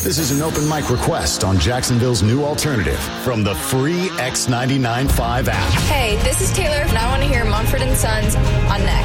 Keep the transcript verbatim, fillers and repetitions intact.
This is an open mic request on Jacksonville's new alternative from the free X ninety-nine point five app. Hey, this is Taylor, and I want to hear Mumford and Sons on Next.